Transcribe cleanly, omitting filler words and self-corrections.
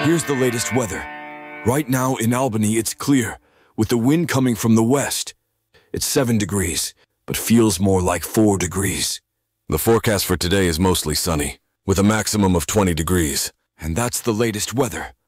Here's the latest weather. Right now in Albany, it's clear, with the wind coming from the west. It's 7 degrees, but feels more like 4 degrees. The forecast for today is mostly sunny, with a maximum of 20 degrees. And that's the latest weather.